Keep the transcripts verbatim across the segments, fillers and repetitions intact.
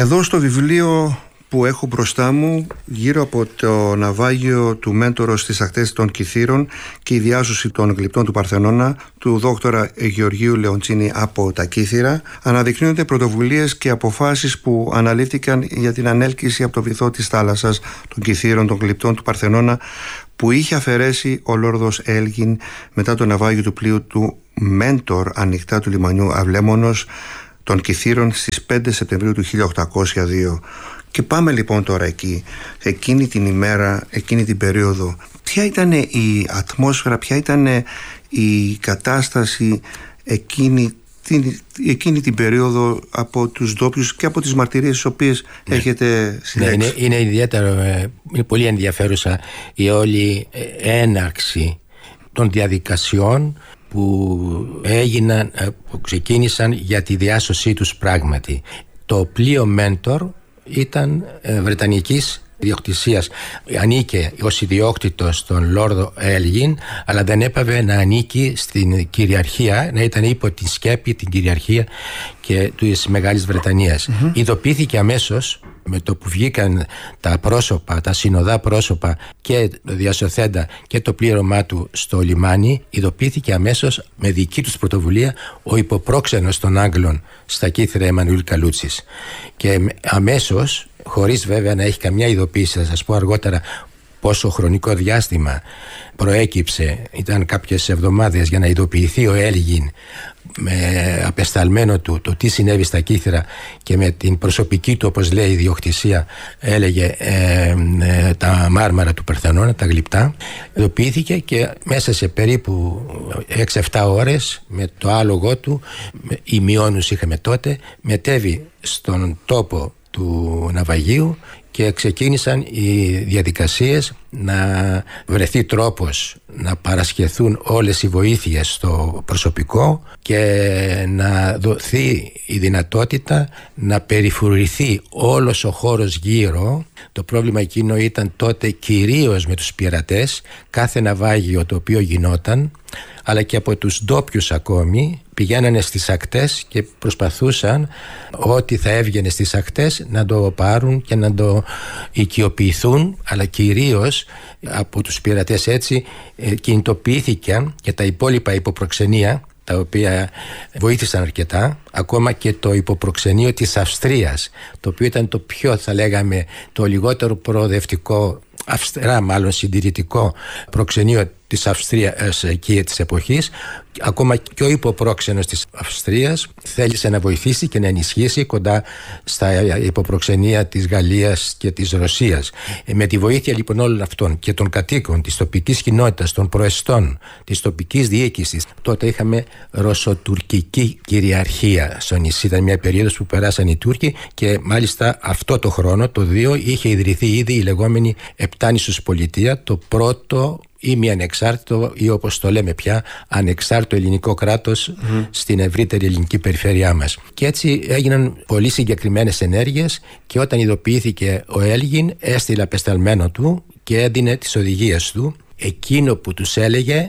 Εδώ στο βιβλίο που έχω μπροστά μου, γύρω από το ναυάγιο του Μέντορος στις ακτές των Κιθήρων και η διάσωση των γλυπτών του Παρθενώνα του δόκτορα Γεωργίου Λεοντσίνη από τα Κύθυρα, αναδεικνύονται πρωτοβουλίες και αποφάσεις που αναλήφθηκαν για την ανέλκυση από το βυθό της θάλασσας των Κιθήρων, των γλυπτών του Παρθενώνα, που είχε αφαιρέσει ο Λόρδος Έλγιν μετά το ναυάγιο του πλοίου του Μέντορ ανοιχτά του λιμανιού Αυλέμονος των Κιθήρων στις πέντε Σεπτεμβρίου του χίλια οκτακόσια δύο. Και πάμε λοιπόν τώρα εκεί, εκείνη την ημέρα, εκείνη την περίοδο. Ποια ήταν η ατμόσφαιρα, ποια ήταν η κατάσταση εκείνη την, εκείνη την περίοδο από τους ντόπιους και από τις μαρτυρίες τις οποίες ναι. έχετε συλλέξει? Ναι, είναι, είναι ιδιαίτερο, είναι πολύ ενδιαφέρουσα η όλη έναρξη των διαδικασιών που έγιναν, που ξεκίνησαν για τη διάσωσή τους πράγματι. Το πλοίο Μέντορ ήταν βρετανικής ιδιοκτησίας. Ανήκε ως ιδιόκτητος στον Λόρδο Έλγιν, αλλά δεν έπαβε να ανήκει στην κυριαρχία, να ήταν υπό την σκέπη, την κυριαρχία και της Μεγάλης Βρετανίας. Mm-hmm. Ειδοποιήθηκε αμέσως με το που βγήκαν τα πρόσωπα, τα συνοδά πρόσωπα και το διασωθέντα και το πλήρωμά του στο λιμάνι, ειδοποιήθηκε αμέσως με δική τους πρωτοβουλία ο υποπρόξενος των Άγγλων στα Κύθυρα Εμμανουήλ Καλούτσης. Και αμέσως, χωρίς βέβαια να έχει καμιά ειδοποίηση, θα σας πω αργότερα πόσο χρονικό διάστημα προέκυψε, ήταν κάποιες εβδομάδες για να ειδοποιηθεί ο Έλγιν με απεσταλμένο του το τι συνέβη στα Κύθυρα και με την προσωπική του, όπως λέει, ιδιοκτησία, έλεγε ε, ε, τα μάρμαρα του Παρθενώνα, τα γλυπτά. Ειδοποιήθηκε και μέσα σε περίπου έξι εφτά ώρες με το άλογο του, ημιώνους είχαμε τότε, μετέβη στον τόπο του ναυαγίου και ξεκίνησαν οι διαδικασίες να βρεθεί τρόπος να παρασχεθούν όλες οι βοήθειες στο προσωπικό και να δοθεί η δυνατότητα να περιφρουρηθεί όλος ο χώρος γύρω. Το πρόβλημα εκείνο ήταν τότε κυρίως με τους πειρατές, κάθε ναυάγιο το οποίο γινόταν, αλλά και από τους ντόπιους ακόμη, πηγαίνανε στις ακτές και προσπαθούσαν ό,τι θα έβγαινε στις ακτές να το πάρουν και να το οικειοποιηθούν, αλλά κυρίως από τους πειρατές. Έτσι κινητοποιήθηκαν και τα υπόλοιπα υποπροξενία, τα οποία βοήθησαν αρκετά, ακόμα και το υποπροξενείο της Αυστρίας, το οποίο ήταν το πιο, θα λέγαμε, το λιγότερο προοδευτικό, αυστηρά μάλλον συντηρητικό προξενείο της Αυστρίας εκεί της εποχής. Ακόμα και ο υποπρόξενος της Αυστρίας θέλησε να βοηθήσει και να ενισχύσει κοντά στα υποπροξενία της Γαλλίας και της Ρωσίας. Με τη βοήθεια λοιπόν όλων αυτών και των κατοίκων, της τοπικής κοινότητας, των προεστών, της τοπικής διοίκησης, τότε είχαμε ρωσοτουρκική κυριαρχία στο νησί. Ήταν μια περίοδος που περάσαν οι Τούρκοι και μάλιστα αυτό το χρόνο, το δύο, είχε ιδρυθεί ήδη η λεγόμενη Επτάνησος Πολιτεία, το πρώτο ή μη ανεξάρτητο ή όπως το λέμε πια ανεξάρτητο ελληνικό κράτος mm. στην ευρύτερη ελληνική περιφέρειά μας. Και έτσι έγιναν πολύ συγκεκριμένες ενέργειες και όταν ειδοποιήθηκε ο Έλγιν έστειλε απεσταλμένο του και έδινε τις οδηγίες του. Εκείνο που τους έλεγε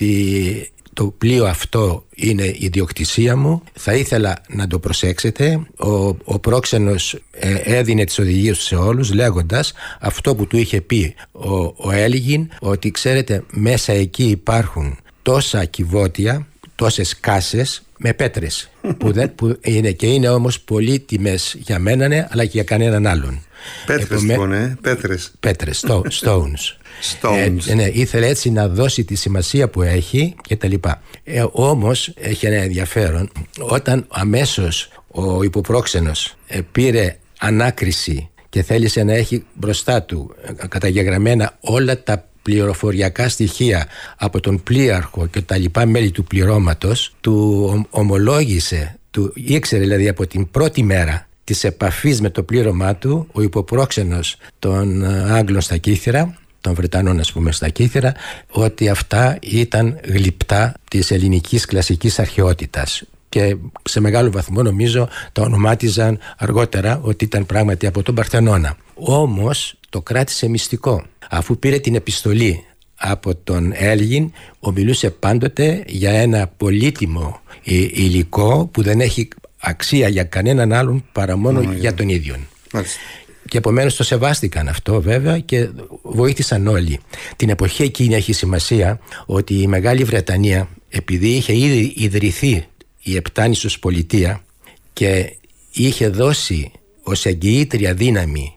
ότι το πλοίο αυτό είναι η ιδιοκτησία μου, θα ήθελα να το προσέξετε. Ο, ο πρόξενος ε, έδινε τις οδηγίες σε όλους, λέγοντας αυτό που του είχε πει ο, ο Έλγιν, ότι ξέρετε μέσα εκεί υπάρχουν τόσα κυβότια, τόσες κάσες με πέτρες που, δεν, που είναι και είναι όμως πολύτιμες για μένα, ναι, αλλά και για κανέναν άλλον. Πέτρες λοιπόν, ε, πέτρες. Πέτρες, sto, stones. Stones. Ε, ναι, ήθελε έτσι να δώσει τη σημασία που έχει και τα λοιπά. Ε, όμως έχει ένα ενδιαφέρον, όταν αμέσως ο υποπρόξενος ε, πήρε ανάκριση και θέλησε να έχει μπροστά του ε, καταγεγραμμένα όλα τα πληροφοριακά στοιχεία από τον πλοίαρχο και τα λοιπά μέλη του πληρώματος, του ομολόγησε, του ήξερε δηλαδή από την πρώτη μέρα της επαφής με το πλήρωμά του, ο υποπρόξενος των Άγγλων στα Κύθυρα, των Βρετανών ας πούμε στα Κύθυρα, ότι αυτά ήταν γλυπτά της ελληνικής κλασικής αρχαιότητας. Και σε μεγάλο βαθμό νομίζω τα ονομάτιζαν αργότερα ότι ήταν πράγματι από τον Παρθενώνα. Όμως το κράτησε μυστικό. Αφού πήρε την επιστολή από τον Έλγιν, ομιλούσε πάντοτε για ένα πολύτιμο υλικό που δεν έχει αξία για κανέναν άλλον παρά μόνο oh, για τον ίδιο. Μάλιστα. Και επομένως το σεβάστηκαν αυτό βέβαια και βοήθησαν όλοι. Την εποχή εκείνη έχει σημασία ότι η Μεγάλη Βρετανία, επειδή είχε ήδη ιδρυθεί η Επτάνησος Πολιτεία και είχε δώσει ως εγγυήτρια δύναμη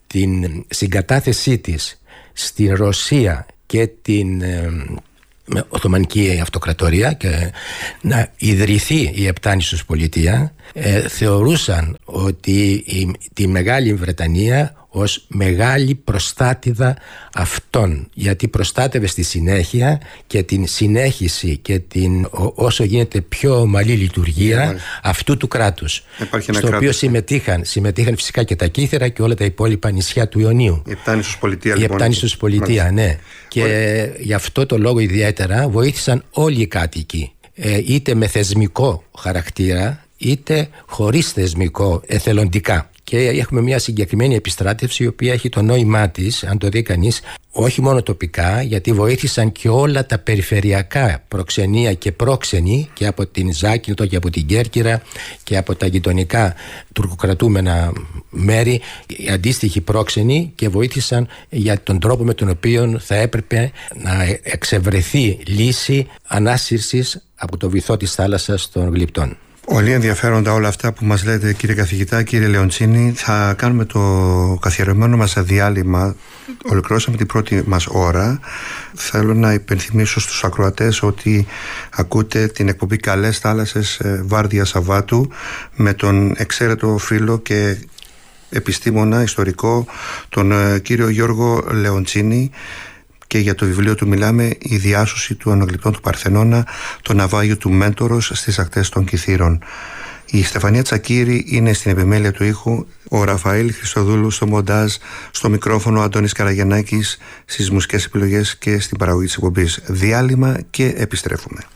την συγκατάθεσή της στην Ρωσία και την ε, Οθωμανική Αυτοκρατορία και να ιδρυθεί η Επτάνησος Πολιτεία, ε, θεωρούσαν ότι η, τη Μεγάλη Βρετανία ως μεγάλη προστάτηδα αυτών, γιατί προστάτευε στη συνέχεια και την συνέχιση και την όσο γίνεται πιο ομαλή λειτουργία yeah, αυτού του κράτους, στο κράτος. οποίο συμμετείχαν, συμμετείχαν φυσικά και τα Κύθερα και όλα τα υπόλοιπα νησιά του Ιωνίου. Η Επτάνησος Πολιτεία, η λοιπόν. Επτάνησος Πολιτεία, ναι. Και Ωραία. γι' αυτό το λόγο ιδιαίτερα βοήθησαν όλοι οι κάτοικοι, ε, είτε με θεσμικό χαρακτήρα είτε χωρίς θεσμικό, εθελοντικά. Και έχουμε μια συγκεκριμένη επιστράτευση η οποία έχει το νόημά της, αν το δει κανείς, όχι μόνο τοπικά, γιατί βοήθησαν και όλα τα περιφερειακά προξενία και πρόξενοι και από την Ζάκυνθο και από την Κέρκυρα και από τα γειτονικά τουρκοκρατούμενα μέρη, οι αντίστοιχοι πρόξενοι, και βοήθησαν για τον τρόπο με τον οποίο θα έπρεπε να εξευρεθεί λύση ανάσυρσης από το βυθό της θάλασσας των γλυπτών. Πολύ ενδιαφέροντα όλα αυτά που μας λέτε, κύριε καθηγητά, κύριε Λεοντσίνη. Θα κάνουμε το καθιερωμένο μας διάλειμμα. Ολοκληρώσαμε την πρώτη μας ώρα. Θέλω να υπενθυμίσω στους ακροατές ότι ακούτε την εκπομπή Καλές Θάλασσες Βάρδια Σαββάτου με τον εξαίρετο φίλο και επιστήμονα, ιστορικό, τον κύριο Γιώργο Λεοντσίνη. Και για το βιβλίο του μιλάμε, η διάσωση του αναγλυπτών του Παρθενώνα, το ναυάγιο του Μέντορος στις ακτές των Κιθήρων. Η Στεφανία Τσακύρη είναι στην επιμέλεια του ήχου, ο Ραφαήλ Χριστοδούλου στο μοντάζ, στο μικρόφωνο ο Αντώνης Καραγιαννάκης, στις μουσικές επιλογές και στην παραγωγή της εκπομπής. Διάλειμμα και επιστρέφουμε.